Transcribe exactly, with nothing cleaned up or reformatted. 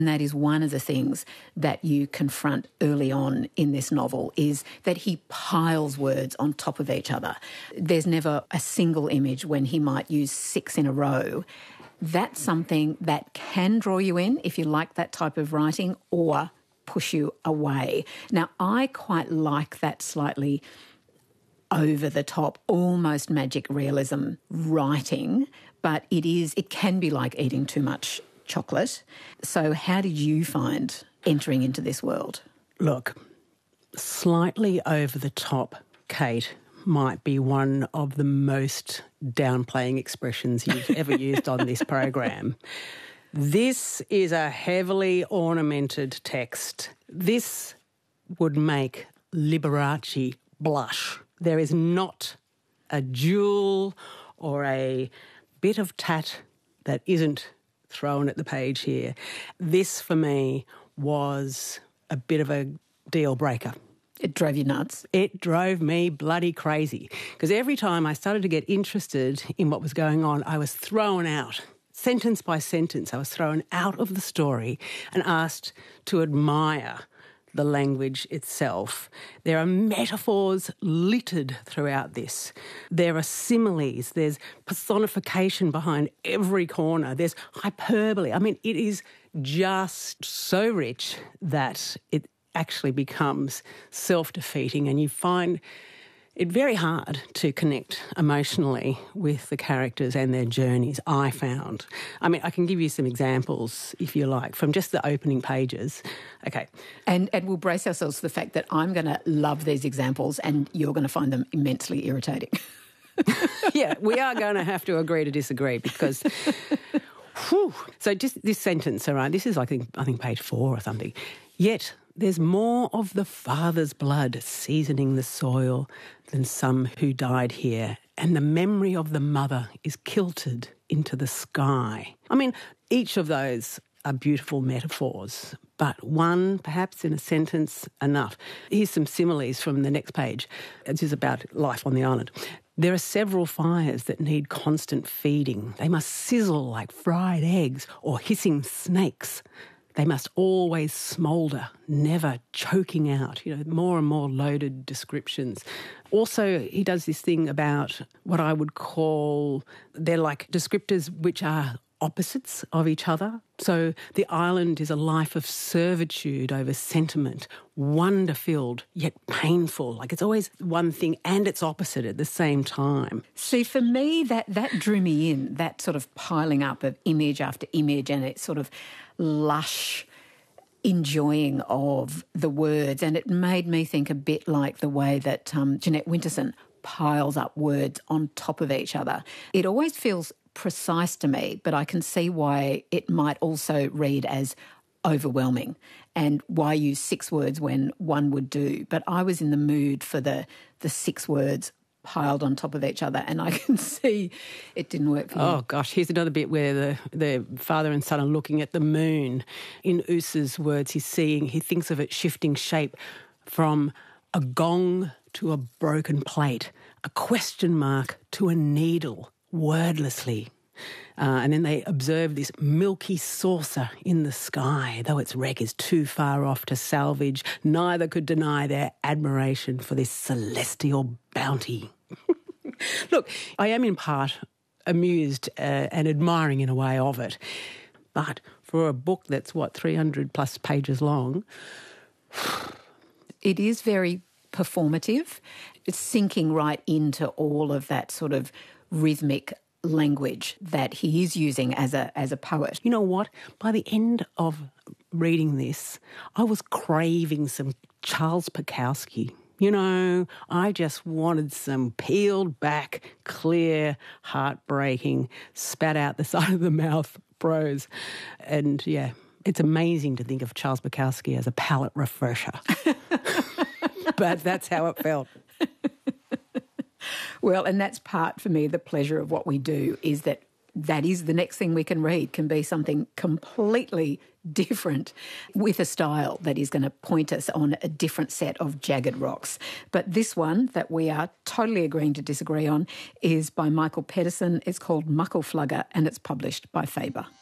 And that is one of the things that you confront early on in this novel, is that he piles words on top of each other. There's never a single image when he might use six in a row. That's something that can draw you in if you like that type of writing, or push you away. Now, I quite like that slightly over-the-top, almost magic realism writing, but it is it can be like eating too much chocolate. So how did you find entering into this world? Look, slightly over the top, Kate, might be one of the most downplaying expressions you've ever used on this program. This is a heavily ornamented text. This would make Liberace blush. There is not a jewel or a bit of tat that isn't thrown at the page here. This, for me, was a bit of a deal breaker. It drove you nuts? It drove me bloody crazy, because every time I started to get interested in what was going on, I was thrown out. Sentence by sentence, I was thrown out of the story and asked to admire the language itself. There are metaphors littered throughout this. There are similes. There's personification behind every corner. There's hyperbole. I mean, it is just so rich that it actually becomes self-defeating, and you find it very hard to connect emotionally with the characters and their journeys, I found. I mean, I can give you some examples, if you like, from just the opening pages. Okay. And and we'll brace ourselves for the fact that I'm going to love these examples and you're going to find them immensely irritating. Yeah, we are going to have to agree to disagree, because... whew. So just this sentence, all right, this is, I think, I think page four or something. Yet there's more of the father's blood seasoning the soil than some who died here, and the memory of the mother is kilted into the sky. I mean, each of those are beautiful metaphors, but one, perhaps in a sentence, enough. Here's some similes from the next page. This is about life on the island. There are several fires that need constant feeding. They must sizzle like fried eggs or hissing snakes. They must always smoulder, never choking out, you know, more and more loaded descriptions. Also, he does this thing about what I would call, they're like descriptors which are opposites of each other. So the island is a life of servitude over sentiment, wonder-filled yet painful. Like it's always one thing and its opposite at the same time. See, for me, that, that drew me in, that sort of piling up of image after image and it's sort of lush enjoying of the words. And it made me think a bit like the way that um, Jeanette Winterson piles up words on top of each other. It always feels precise to me, but I can see why it might also read as overwhelming and why use six words when one would do. But I was in the mood for the the six words piled on top of each other, and I can see it didn't work for me. Oh, gosh, here's another bit where the, the father and son are looking at the moon. In Oosa's words, he's seeing, he thinks of it shifting shape from a gong to a broken plate, a question mark to a needle, wordlessly. Uh, and then they observe this milky saucer in the sky. Though its wreck is too far off to salvage, neither could deny their admiration for this celestial bounty. Look, I am in part amused uh, and admiring in a way of it. But for a book that's, what, three hundred plus pages long... It is very performative. It's sinking right into all of that sort of rhythmic language that he is using as a as a poet. You know what? By the end of reading this, I was craving some Charles Bukowski. You know, I just wanted some peeled back, clear, heartbreaking, spat out the side of the mouth prose. And yeah, it's amazing to think of Charles Bukowski as a palate refresher. But that's how it felt. Well, and that's part, for me, the pleasure of what we do is that that is the next thing we can read can be something completely different with a style that is going to point us on a different set of jagged rocks. But this one that we are totally agreeing to disagree on is by Michael Pedersen. It's called Muckleflugger and it's published by Faber.